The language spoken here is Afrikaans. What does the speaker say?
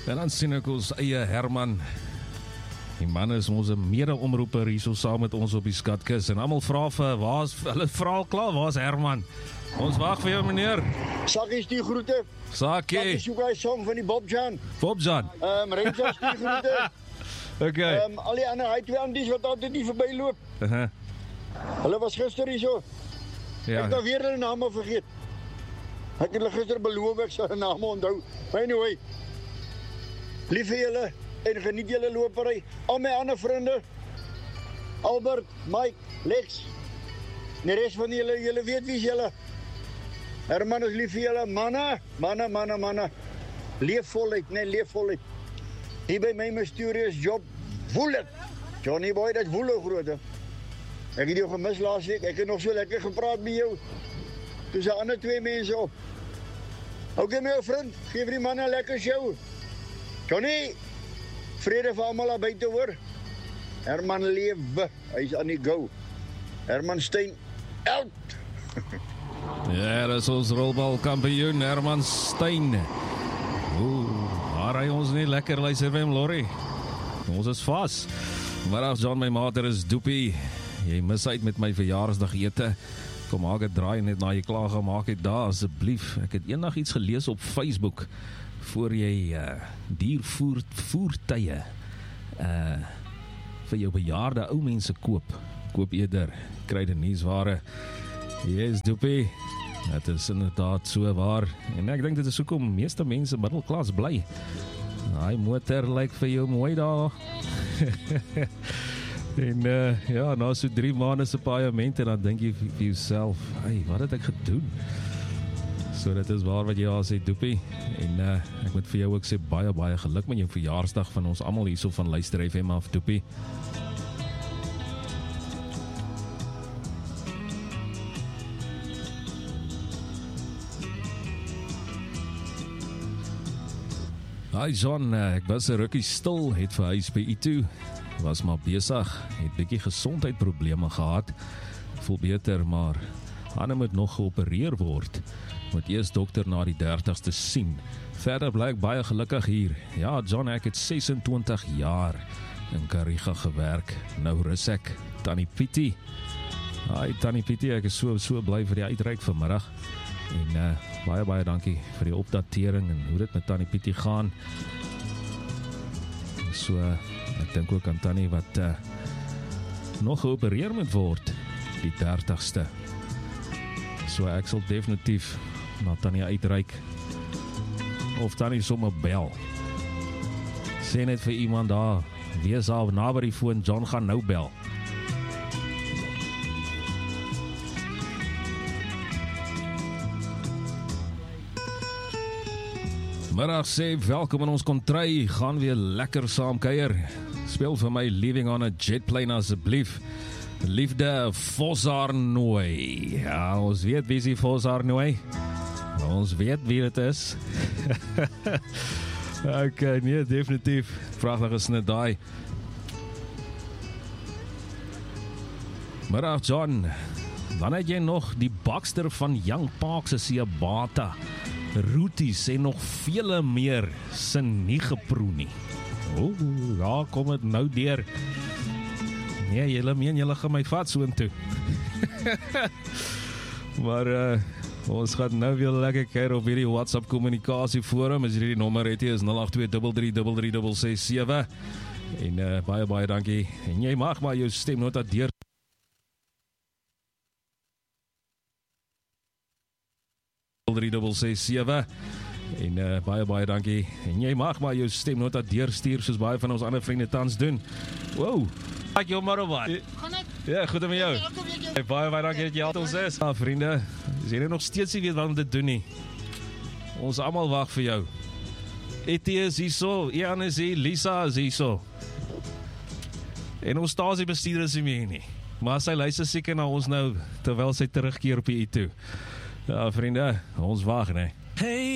En dan sien ek ons eie Herman. Die man is ons mede-omroeper hier so saam met ons op die skatkis. En almal vra vir, hulle vra al klaar, waar is Herman? Ons wag vir jou, meneer. Sakkie, die groete. Sakkie. Sakkie, soek hy song van die Bob Jan. Bob Jan. Rensas, die groete. Okay. Al die ander, hy 2 andies wat altyd nie verby loop. Hulle was gister hier so. Ja. Ek het weer hulle name vergeet. Ek het hulle gister beloof, ek sal hulle name onthou. Maar anyway, lief vir julle en geniet julle lopery. Al my ander vriende, Albert, Mike, Lex, en die rest van julle weet wie is julle. Herman is lief vir julle, manne. Leef voluit, leef voluit. Hier by my mysterious job, voel het. Johnny boy, dat voel ook groot, he. Ek het jou gemis laas week, ek het nog so lekker gepraat met jou. Toe sy ander 2 mense op. Okay, my ou vriend, geef die man 'n lekker show. Johnny, vrede vir almal daar buite hoor. Herman lewe, hy's aan die go. Herman Stein, out! Ja, dat is ons rolbalkampioen, Herman Stein. Maar hy ons nie lekker luister by hom, Lorrie. Ons is vas. Maar John, my mater is doepie. Jy mis uit met my verjaarsdag ete. Kom maak het draai net na jy klaar gemaak het daar, asseblief. Ek het eendag iets gelees op Facebook, voor jy diervoertuie vir jou bejaarde ou mense koop eerder kruideniersware. Yes, doepie. Het is inderdaad so waar. En ek dink dit is hoekom meeste mense middelklas bly. Hy motor lyk vir jou mooi daar. En ja, na so 3 maande se paaiement, en dan dink jy vir jouself, hey, wat het ek gedoen? So dit is waar wat jy al sê, doepie. En ek moet vir jou ook sê, baie geluk met jou verjaarsdag van ons almal hierso van Luister FM af, doepie. Hi John, ek was 'n rukkie stil, het verhuis by u toe. Was maar besig, het bietjie gesondheidprobleme gehad. Voel beter, maar Hanne moet nog geopereer word. Moet eers dokter na die 30ste sien. Verder bly ek baie gelukkig hier. Ja, John, ek het 26 jaar in Kariga gewerk. Nou rus ek, Tannie Pietie. Hi Tannie Pietie, ek is so bly vir die uitreik vanmiddag. En baie dankie vir die opdatering en hoe dit met Tannie Pietie gaan. So, ek dink ook aan Tannie wat nog geopereer moet word, die 30ste. So ek sal definitief na Tannie uitreik, of Tannie sommer bel. Sê net vir iemand daar, wees al na by die foon, John gaan nou bel. Middag sê, welkom in ons kontry, gaan weer lekker saam kuier. Speel vir my Leaving on a Jet Plane asseblief. Liefde Vosarnooi. Ja, ons weet wie is die Vosarnooi. Ons weet wie dit is. Ok, nee, definitief. Pragtig is net daai. Middag John, dan het jy nog die bakster van Young Parks se Seabata, Rooties en nog vele meer sin nie geproe nie. Ja, kom het nou deur. Nee, julle meen, julle gaan my vat soontoe. Maar ons gaan nou weer lekker keer op hierdie WhatsApp kommunikasie forum. As jy die nommer het, is 082333667. En baie dankie. En jy mag maar jou stemnota deur. En baie dankie. En jy mag maar jou stemnota deurstuur soos baie van ons ander vriende tans doen. Wow. Ek jou maar op wat. Ja, goed met jou. Baie dankie dat jy altyd ons is. Ja, vriende, as jy nog steeds nie weet wat om dit doen nie. Ons almal wag vir jou. Etie is hierso, Ian is hier, Lisa is hierso. En ons stasiebestuurder is nie meer nie. Maar sy luister seker na ons nou terwyl sy terugkeer op die toe. Ja, vriende, ons wag, nee. Hey.